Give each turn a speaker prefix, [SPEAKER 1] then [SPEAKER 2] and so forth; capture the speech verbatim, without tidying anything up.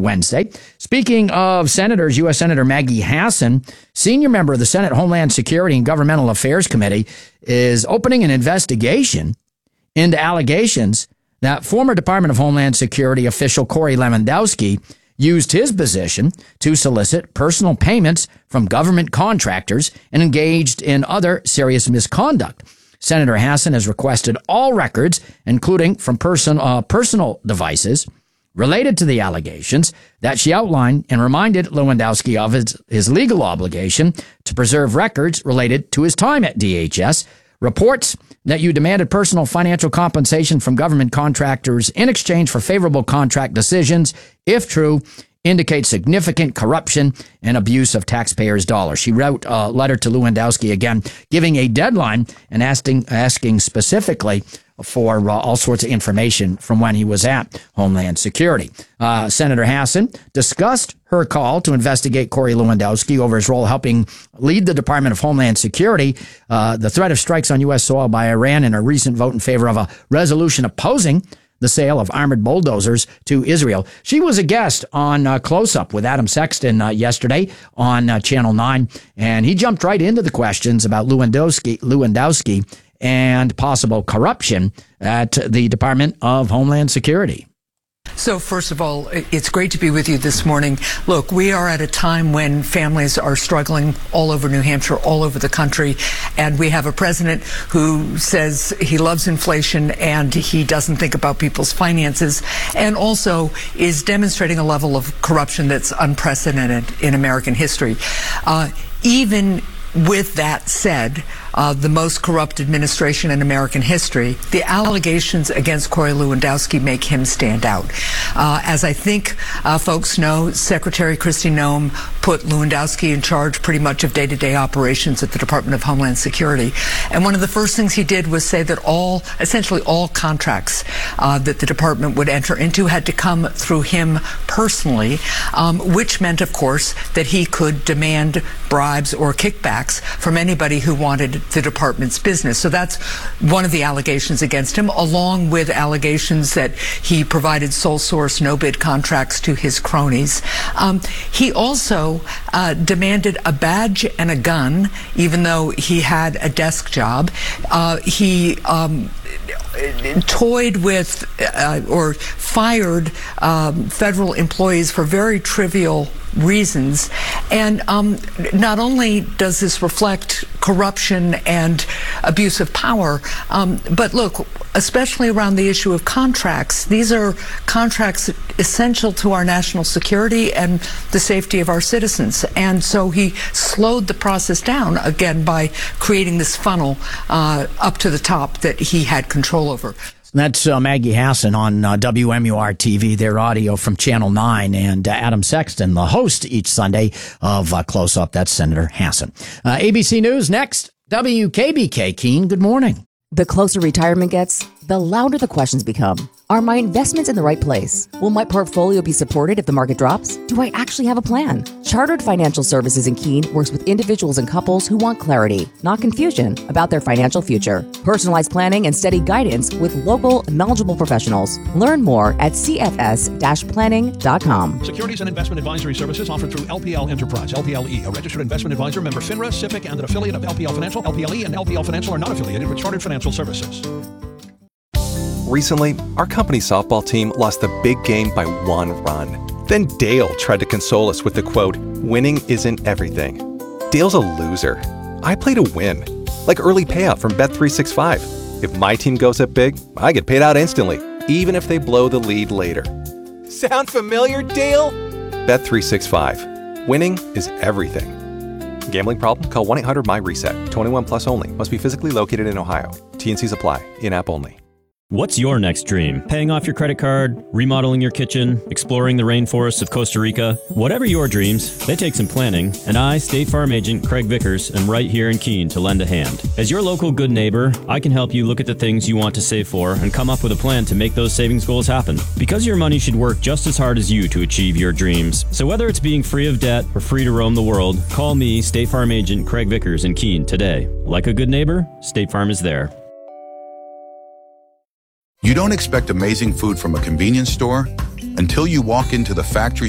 [SPEAKER 1] Wednesday. Speaking of senators, U S. Senator Maggie Hassan, senior member of the Senate Homeland Security and Governmental Affairs Committee, is opening an investigation into allegations that former Department of Homeland Security official Corey Lewandowski used his position to solicit personal payments from government contractors and engaged in other serious misconduct. Senator Hassan has requested all records, including from person, uh, personal devices, related to the allegations that she outlined, and reminded Lewandowski of his, his legal obligation to preserve records related to his time at D H S. Reports that you demanded personal financial compensation from government contractors in exchange for favorable contract decisions, if true, indicate significant corruption and abuse of taxpayers' dollars. She wrote a letter to Lewandowski, again, giving a deadline and asking, asking specifically for uh, all sorts of information from when he was at Homeland Security. Uh, Senator Hassan discussed her call to investigate Corey Lewandowski over his role helping lead the Department of Homeland Security, uh, the threat of strikes on U S soil by Iran, and a recent vote in favor of a resolution opposing the sale of armored bulldozers to Israel. She was a guest on uh, Close Up with Adam Sexton uh, yesterday on uh, Channel nine, and he jumped right into the questions about Lewandowski, Lewandowski and possible corruption at the Department of Homeland Security.
[SPEAKER 2] So first of all, it's great to be with you this morning. Look, we are at a time when families are struggling all over New Hampshire, all over the country, and we have a president who says he loves inflation and he doesn't think about people's finances, and also is demonstrating a level of corruption that's unprecedented in American history. Uh, even with that said, uh, the most corrupt administration in American history, the allegations against Corey Lewandowski make him stand out. Uh, as I think uh, folks know, Secretary Kristi Noem put Lewandowski in charge pretty much of day-to-day operations at the Department of Homeland Security. And one of the first things he did was say that all, essentially all contracts uh, that the department would enter into had to come through him personally, um, which meant, of course, that he could demand bribes or kickbacks from anybody who wanted the department's business. So that's one of the allegations against him, along with allegations that he provided sole source, no bid contracts to his cronies. Um, he also uh, demanded a badge and a gun, even though he had a desk job. Uh, he um, toyed with uh, or fired um, federal employees for very trivial reasons. And um, not only does this reflect corruption and abuse of power, um, but look, especially around the issue of contracts, these are contracts essential to our national security and the safety of our citizens. And so he slowed the process down, again, by creating this funnel uh, up to the top that he had control over.
[SPEAKER 1] That's uh, Maggie Hassan on uh, W M U R T V, their audio from Channel nine, and uh, Adam Sexton, the host each Sunday of uh, Close Up. That's Senator Hassan. Uh, A B C News next. W K B K Keene, good morning.
[SPEAKER 3] The closer retirement gets, the louder the questions become. Are my investments in the right place? Will my portfolio be supported if the market drops? Do I actually have a plan? Chartered Financial Services in Keene works with individuals and couples who want clarity, not confusion, about their financial future. Personalized planning and steady guidance with local, knowledgeable professionals. Learn more at c f s dash planning dot com.
[SPEAKER 4] Securities and investment advisory services offered through L P L Enterprise, L P L E, a registered investment advisor, member FINRA, SIPC, and an affiliate of L P L Financial. L P L E and L P L Financial are not affiliated with Chartered Financial Services.
[SPEAKER 5] Recently, our company softball team lost the big game by one run. Then Dale tried to console us with the quote, "Winning isn't everything." Dale's a loser. I play to win. Like early payout from Bet three sixty-five. If my team goes up big, I get paid out instantly, even if they blow the lead later. Sound familiar, Dale? Bet three sixty-five. Winning is everything. Gambling problem? Call one eight hundred M Y reset. twenty-one plus only. Must be physically located in Ohio. T and Cs apply. In-app only.
[SPEAKER 6] What's your next dream? Paying off your credit card, remodeling your kitchen, exploring the rainforests of Costa Rica? Whatever your dreams, they take some planning, and I, State Farm Agent Craig Vickers, am right here in Keene to lend a hand. As your local good neighbor, I can help you look at the things you want to save for and come up with a plan to make those savings goals happen. Because your money should work just as hard as you to achieve your dreams. So whether it's being free of debt or free to roam the world, call me, State Farm Agent Craig Vickers in Keene today. Like a good neighbor, State Farm is there.
[SPEAKER 7] You don't expect amazing food from a convenience store until you walk into the factory